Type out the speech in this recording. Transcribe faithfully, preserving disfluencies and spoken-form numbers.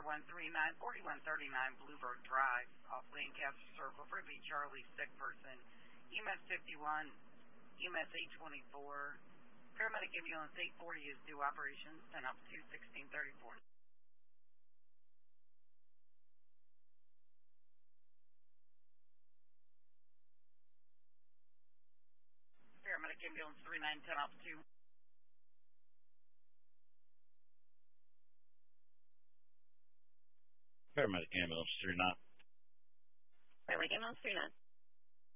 one three nine, four one three nine Bluebird Drive off Lancaster Circle for B Charlie, sick person. E M S fifty-one, E M S eight twenty-four. Paramedic ambulance eight forty is due operations, ten up to sixteen thirty-four. Paramedic ambulance three nine ten up to. Paramedic ambulance three nine. Paramedic ambulance three nine.